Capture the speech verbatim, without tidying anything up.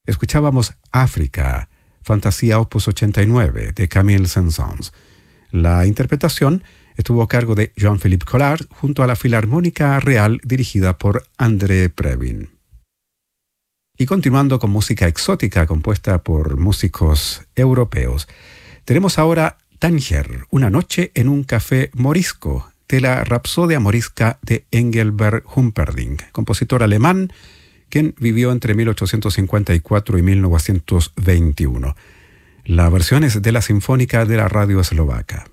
Escuchábamos África, Fantasía Opus ochenta y nueve de Camille Saint-Saëns. La interpretación estuvo a cargo de Jean-Philippe Collard junto a la Filarmónica Real dirigida por André Previn. Y continuando con música exótica compuesta por músicos europeos, tenemos ahora Tanger, una noche en un café morisco, de la Rapsodia morisca de Engelbert Humperdinck, compositor alemán, quien vivió entre mil ochocientos cincuenta y cuatro y mil novecientos veintiuno. La versión es de la Sinfónica de la Radio Eslovaca.